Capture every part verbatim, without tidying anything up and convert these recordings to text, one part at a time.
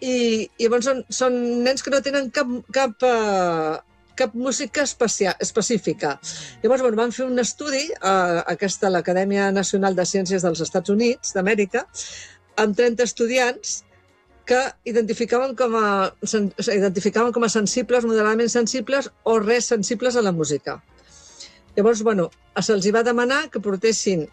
i, i llavors són, són nens que no tenen cap, cap, uh, cap música especial, específica. Llavors, bueno, van fer un estudi a, a aquesta, a l'Acadèmia Nacional de Ciències dels Estats Units d'Amèrica, amb trenta estudiants que identificaven com a, identificaven com a sensibles, moderadament sensibles o res sensibles a la música. Llavors, bueno, se'ls va demanar que portessin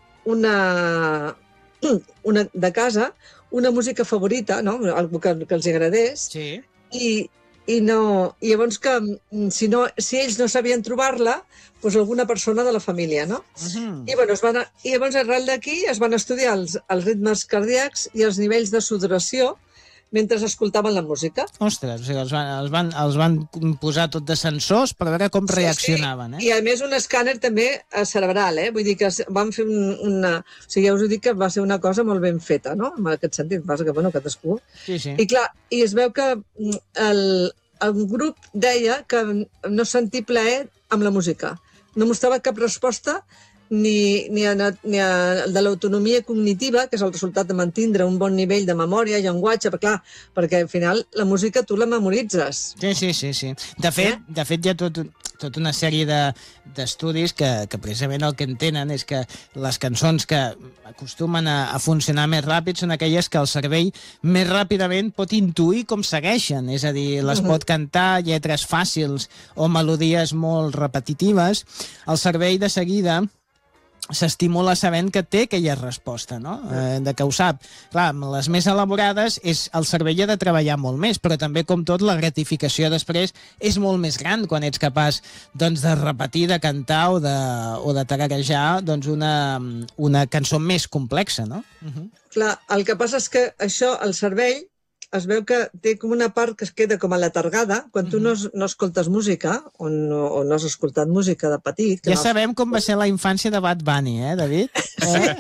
una, una de casa una música favorita, no? Algo que, que els agradés, sí. i, i, no, i llavors que si, no, si ells no sabien trobar-la, doncs alguna persona de la família, no? Uh-huh. I, bueno, es van, I llavors arrel d'aquí es van estudiar els, els ritmes cardíacs i els nivells de sudoració mentre escoltaven la música. Ostres, o sigui, els, van, els, van, els van posar tot de sensors per veure com reaccionaven. Sí, sí. Eh? I a més un escàner també cerebral, eh? Vull dir que van fer un, una... O sigui, ja us ho dic que va ser una cosa molt ben feta, no? En aquest sentit, passa que, bueno, cadascú... Sí, sí. I clar, i es veu que el, el grup deia que no sentia plaer amb la música. No mostrava cap resposta ni, ni, a, ni a, de l'autonomia cognitiva, que és el resultat de mantenir un bon nivell de memòria, llenguatge, perquè, clar, perquè al final la música tu la memoritzes. Sí, sí, sí. sí. De fet, eh? de fet hi ha tot, tot una sèrie d'estudis de, que, que precisament el que entenen és que les cançons que acostumen a, a funcionar més ràpid són aquelles que el cervell més ràpidament pot intuir com segueixen, és a dir, les uh-huh. pot cantar lletres fàcils o melodies molt repetitives. El cervell de seguida s'estimula sabent que té aquella resposta, no? Eh, de que ho sap. Clar, les més elaborades, és, el cervell ha de treballar molt més, però també, com tot, la gratificació després és molt més gran quan ets capaç doncs, de repetir, de cantar o de, o de tararejar doncs, una, una cançó més complexa, no? Uh-huh. Clar, el que passa és que això, el cervell, es veu que té com una part que es queda com a letargada quan tu no, no escoltes música o no, o no has escoltat música de petit. Ja no sabem com va ser la infància de Bad Bunny, eh, David? Eh?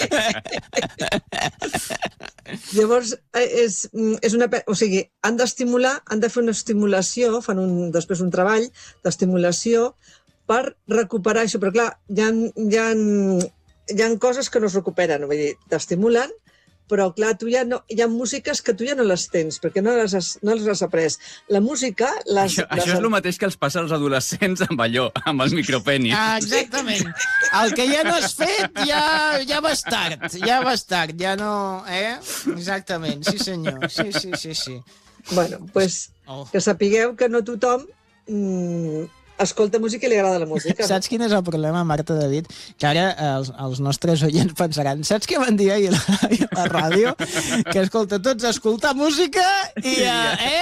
Llavors, és, és una... O sigui, han d'estimular, han de fer una estimulació, fan un, després un treball d'estimulació per recuperar això. Però clar, hi ha, hi ha, hi ha coses que no es recuperen, vull dir, t'estimulen, però clar, tu ja no, hi ha músiques que tu ja no les tens, perquè no les has, no les has après. La música... Les, això les... això és el mateix que els passa als adolescents amb allò, amb els micropenis. Ah, exactament. El que ja no has fet, ja, ja vas tard, ja vas tard, ja no... Eh? Exactament, sí senyor, sí, sí, sí, sí. Bueno, doncs pues, oh. que sapigueu que no tothom... Mm, escolta música i li agrada la música. Saps quin és el problema, Marta, David? Que ara els, els nostres oients pensaran, saps què van dir ahir a la, a la ràdio? Que escolta, tots a escoltar música i a... Eh?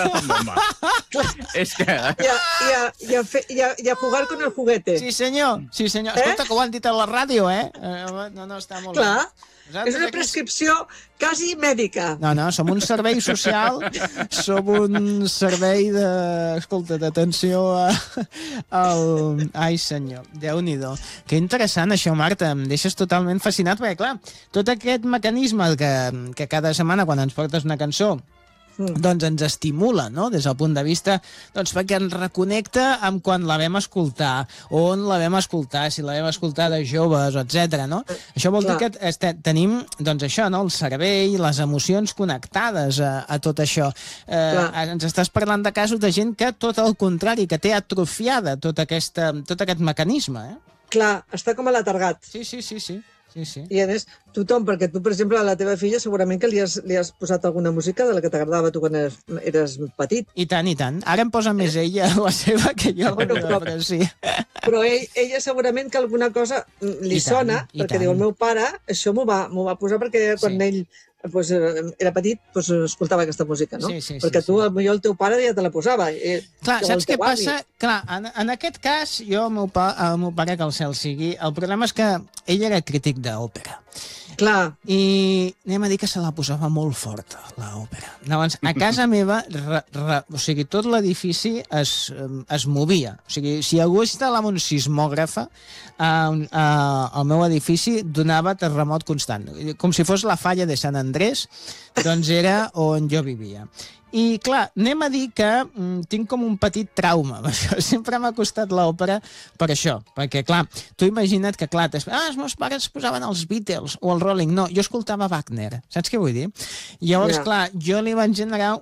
És que... I a, i, a, i, a fe, i, a, i a jugar con el juguete. Sí, senyor. Sí, senyor. Escolta, eh? que ho han dit a la ràdio, eh? No, no, està molt Clar. bé. És una prescripció quasi mèdica. No, no, som un servei social, som un servei de... Escolta, d'atenció a... al... Ai, senyor, Déu-n'hi-do. Que interessant això, Marta, em deixes totalment fascinat, perquè, clar, tot aquest mecanisme que, que cada setmana, quan ens portes una cançó, doncs ens estimula, no?, des del punt de vista doncs perquè ens reconnecta amb quan la vam escoltar, on la vam escoltar, si la vam escoltar de joves, etcètera, no? Això vol dir que este, tenim, doncs això, no?, el cervell, les emocions connectades a, a tot això. Eh, ens estàs parlant de casos de gent que, tot el contrari, que té atrofiada tot, aquesta, tot aquest mecanisme, eh? Clar, està com a letargat. Sí, sí, sí, sí. Sí, sí. I a més, tothom, perquè tu, per exemple, a la teva filla segurament que li has, li has posat alguna música de la que t'agradava tu quan eres, eres petit. I tant, i tant. Ara em posa més ella la seva que jo. Bueno, però, però, sí. però ell, ella segurament que alguna cosa li I sona, tant, perquè tant. Diu, el meu pare això m'ho va, m'ho va posar perquè quan sí. ell pues, era petit pues, escoltava aquesta música, no? Sí, sí, perquè sí, tu, sí. potser el teu pare ja te la posava. I, Clar, saps què passa? Clar, en, en aquest cas, jo, el meu, pa, el meu pare, que el cel sigui, el problema és que ell era crític d'òpera. Clar. I anem a dir que se la posava molt forta, l'òpera. Llavors, a casa meva, re, re, o sigui, tot l'edifici es, es movia. O sigui, si algú instal·lava un sismògraf, eh, eh, el meu edifici donava terremot constant. Com si fos la falla de Sant Andrés, doncs era on jo vivia. I, clar, anem a dir que mm, tinc com un petit trauma. Sempre m'ha costat l'òpera per això. Perquè, clar, tu imagina't que, clar, ah, els meus pares posaven els Beatles o el Rolling. No, jo escoltava Wagner. Saps què vull dir? I llavors, yeah. clar, jo li vaig generar